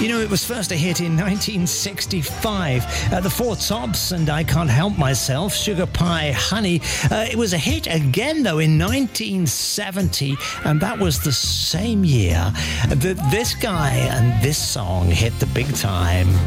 It was first a hit in 1965. The Four Tops and I Can't Help Myself, Sugar Pie Honey. It was a hit again, though, in 1970, and that was the same year that this guy and this song hit the big time.